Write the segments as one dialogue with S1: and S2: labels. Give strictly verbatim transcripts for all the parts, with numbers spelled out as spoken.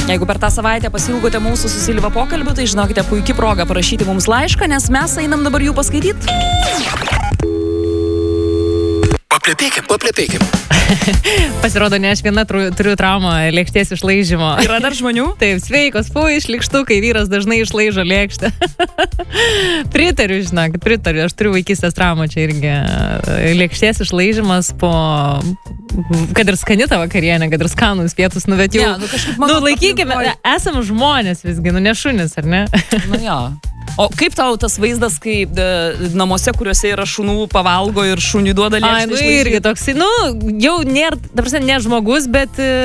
S1: Jeigu per tą savaitę pasilgote mūsų su Silva pokalbių, tai žinokite, puikia proga parašyti mums laišką, nes mes einam dabar jų paskaityti.
S2: Paplepėkim, paplepėkim.
S3: Pasirodo, ne aš viena turiu traumą lėkštės išlaižymo.
S1: Yra dar žmonių?
S3: Taip, sveikos, fu, išlikštų, kai vyras dažnai išlaižo lėkštę. Pritariu, žinok, pritariu, aš turiu vaikystės traumą čia irgi. Lėkštės išlaižymas po... Kad ir skani ta vakarienė, kad ir skanus pietus, nu, bet jau...
S1: Ja, nu, kažkaip mano...
S3: Nu, laikykime, esam žmonės visgi, nu, ne šunis, ar ne?
S1: Nu, jo. O kaip tau tas vaizdas, kai de, namuose, kuriuose yra šunų, pavalgo ir šunį duoda lėkštę?
S3: Ai, nu irgi toksai, nu, jau nėra, ta prasme, ne žmogus, bet e,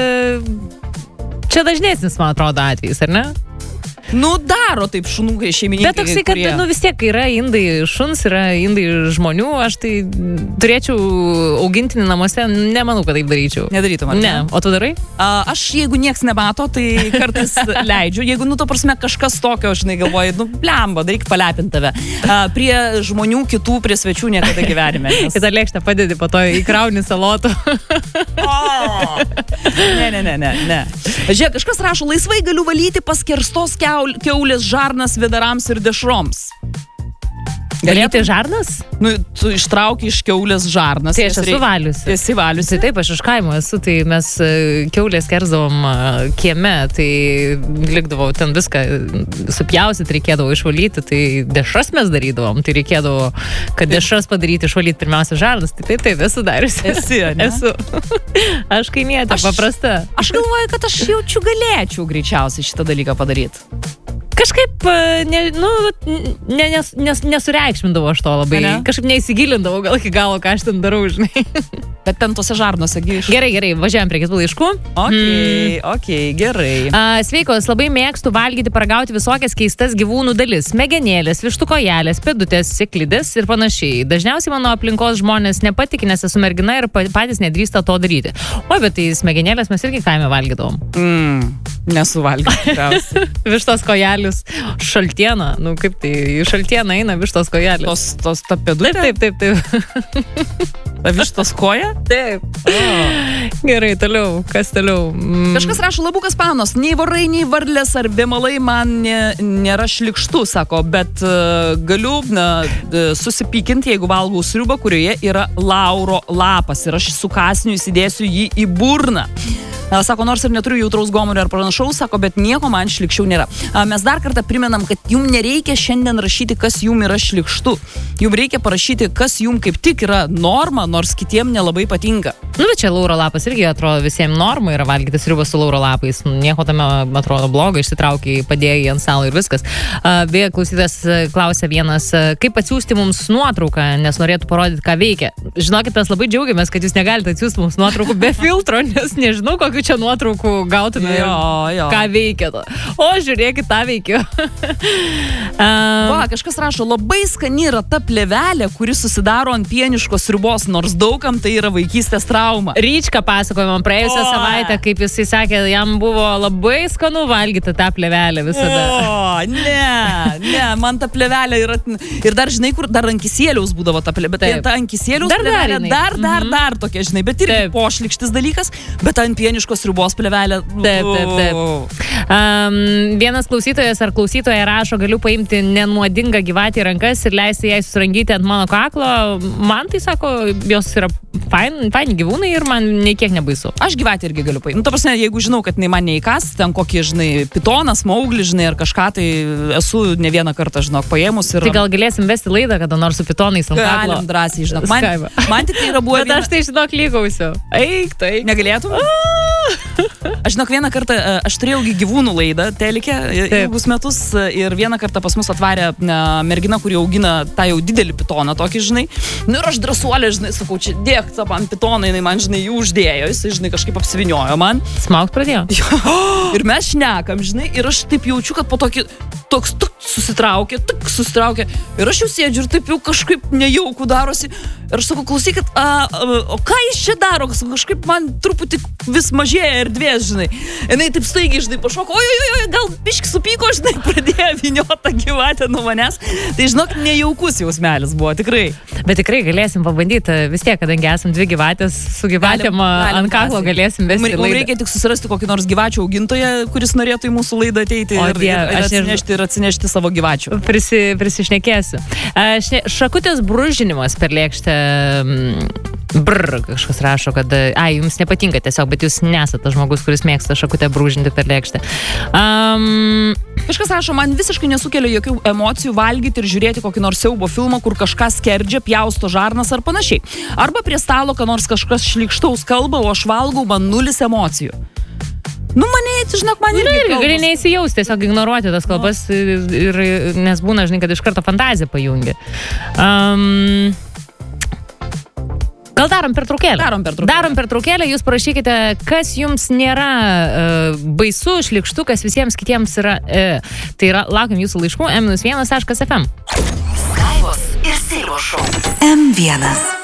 S3: čia dažnesnis, man atrodo, atvejis, ar ne?
S1: Nu, daro taip šunų šeimininkai.
S3: Bet toksai, kad,
S1: kurie...
S3: nu, vis tiek yra indai šuns, yra indai žmonių, aš tai turėčiau augintinį namuose, nemanau, kad taip daryčiau.
S1: Nedarytum, ar ne?
S3: Ne, o tu darai?
S1: A, aš, jeigu nieks nemato, tai kartais leidžiu. Jeigu, nu, to prasme, kažkas tokio, žinai, galvoji, nu, blemba, daryk palepinti tave. A, prie žmonių kitų, prie svečių niekada gyvenime. Nes...
S3: Į tą lėkštę padedi, po to įkrauni salotų.
S1: O! Ne, ne, ne, ne, ne. Žiūrėk, kažkas rašo, laisvai galiu valyti paskerstos kiaulės žarnas vidarams ir dešroms.
S3: Galėti žarnas?
S1: Nu, tu ištrauki iš kiaulės žarnas.
S3: Tai aš esu valiusi.
S1: Esi valiusi.
S3: Tai taip, aš iš kaimo esu, tai mes kiaulės kersdavom kieme, tai likdavau ten viską supjausit, reikėdavo išvalyti, tai dešras mes darydavom, tai reikėdavo, kad dešras padaryti, išvalyti pirmiausia žarnas, tai taip, taip, esu dariusi.
S1: Esi, ne?
S3: Esu. Aš kaimietė, paprasta.
S1: Aš galvoju, kad aš jaučiu galėčiau greičiausiai šitą dalyką padaryti.
S3: Kažkaip, ne, nu, ne, nes, nes, nesureikšmindavau aš to labai. Ne? Kažkaip neįsigilindavau gal iki galo, ką aš ten darau, žinai.
S1: Bet ten tose žarnose gyš.
S3: Gerai, gerai, važiuojam prie kitų laiškų.
S1: Ok, mm. ok, gerai.
S3: A, sveikos, labai mėgstu valgyti, paragauti visokias keistas gyvūnų dalis. Smegenėlės, vištų kojelės, pėdutės, sėklidės ir panašiai. Dažniausiai mano aplinkos žmonės nepatikė, nes esu mergina ir patys nedrįsta to daryti. O, bet tai smegenėlės mes irgi kaime valgydavom.
S1: Mm, nesuvalgyti.
S3: Vištos kojelės, šaltiena, nu kaip tai, į šaltieną eina vištos kojelės.
S1: Tos, tos ta pėdutė?
S3: Taip, taip, taip, taip.
S1: Vištos koja?
S3: Taip. Oh. Gerai, toliau, kas toliau? Mm.
S1: Kažkas rašo, labukas panos, nei vorai, nei varlės ar bemalai man ne, nėra šlikštų, sako, bet uh, galiu uh, susipykinti, jeigu valgau sriubą, kurioje yra lauro lapas ir aš su kasniu įsidėsiu jį į burną. Sako, nors ir neturiu jautraus gomurio ar pranašaus, sako, bet nieko man šlikščiau nėra. Mes dar kartą primenam, kad jum nereikia šiandien rašyti, kas jum yra šlikštu. Jum reikia parašyti, kas jum kaip tik yra norma, nors kitiem nelabai patinka.
S3: Nu, bet čia lauro lapas irgi atrodo visiems norma yra valgyti sriubą su lauro lapais. Nieko tame atrodo blogo, išsitraukiai, padėjai ant stalo ir viskas. Beje, klausytas klausė vienas, kaip atsiųsti mums nuotrauką, nes norėtų parodyti, ką veikia. Žinokit, mes labai džiaugiamės, kad jūs negalite atsiųsti mums nuotraukų be filtro, nes nežinau, kokiu čia nuotraukų gautume,
S1: jo, jo.
S3: Ką veikia to. O, žiūrėkit, tą veikiu. um,
S1: Va, kažkas rašo, labai skani yra ta plėvelė, kuri susidaro ant pieniškos sriubos, nors daugam tai yra vaikystės trauma.
S3: Ryčka pasakojo man praėjusią o, savaitę, kaip jisai sakė, jam buvo labai skanu valgyti tą plėvelę visada.
S1: O, ne, ne, man ta plėvelė yra... Ir dar, žinai, kur dar ankisėliaus būdavo ta plėvelė, bet Taip. ta ankisėliaus
S3: dar
S1: plėvelė
S3: dar,
S1: dar, dar,
S3: mm-hmm.
S1: dar tokia, žinai, bet irgi
S3: Taip.
S1: pošlikštis dalykas, bet ant pieniškos sriubos plėvelė.
S3: Taip, taip, taip. Um, vienas klausytojas ar klausytoja rašo, galiu paimti nenuodingą gyvatį į rankas ir leisti jai susirangyti ant mano kaklo. Man tai sako, jos yra faini fain gyvūnai ir man nei kiek nebaisu.
S1: Aš gyvatį irgi galiu paimti. Nu, ta prasme, jeigu žinau, kad jinai man neįkas, ten kokį, žinai, pitonas, mauglis, žinai, ar kažką, tai esu ne vieną kartą, žinok, paėmus ir...
S3: Tai gal galėsim vesti laidą, kada nors su pitonais ant kaklo.
S1: Galim drąsiai, žinok. Man, man tik tai yra buvo...
S3: Bet viena... aš tai, žinok, lygausiu. Eik, tai.
S1: Negalėtum? Aš žinok, vieną kartą, aš turėjau gyvūnų laidą telike ilgus metus ir vieną kartą pas mus atvarė mergina, kuri augina tą jau didelį pitoną, tokį, žinai. Nu ir aš drąsuolė, žinai, sakau, čia dėk tą man pitoną, jinai man, žinai, jų uždėjo, jisai, žinai, kažkaip apsiviniojo man.
S3: Smaugt pradėjo.
S1: Ir mes šnekam, žinai, ir aš taip jaučiu, kad po tokį, toks, toks susitraukė, tik susitraukė. Ir aš jau sėdžiu ir taip jau kažkaip nejaukų darosi. Ir aš sakau, klausykit, a, a, o ką jis čia daro? Kažkaip man truputį vis mažėja erdvės, žinai. Jinai taip staigiai, žinai, pašoko, oi, oi, oi, gal biški supyko, žinai, pradėjo vyniotą gyvatę nuo manęs. Tai, žinok, nejaukus jausmelis buvo, tikrai.
S3: Bet tikrai galėsim pabandyti, vis tiek, kadangi esam dvi gyvatės, su gyvatėm ant kaklo galėsim vesti laidą.
S1: Mums reikia tik susirasti kokį nors gyvačių augintoją, kuris norėtų į mūsų laidą ateiti
S3: O,
S1: ir,
S3: die,
S1: ir, ir,
S3: aš
S1: atsinešti, ir atsinešti savo gyvačių.
S3: Prisi, prisišnekėsiu. Šne, šakutės brūžinimas per lėkštę. Brr, kažkas rašo, kad, ai, jums nepatinka tiesiog, bet jūs nesate tas žmogus, kuris mėgsta šakutę brūžinti per lėkštę. Um,
S1: Kažkas rašo, man visiškai nesukelia jokių emocijų valgyti ir žiūrėti kokį nors siaubo filmą, kur kažką skerdžia, pjausto žarnas ar panašiai. Arba prie stalo, kad nors kažkas šlykštaus kalba, o aš valgau, man nulis emocijų. Nu, mane, žinok, man irgi
S3: irgi gali neįsijausti, tiesiog ignoruoti tas kalbas, ir, ir, nes būna, žinai, kad iš karto fantaziją pajungi. Um, Gal darom pertraukėlę?
S1: Darom pertraukėlę.
S3: Darom pertraukėlę, jūs parašykite, kas jums nėra uh, baisu, šlykštu, kas visiems kitiems yra. Uh, tai yra, laukiam jūsų laiškų, em vienas taškas ef em.
S4: Skaivos ir Silvo šou. em vienas.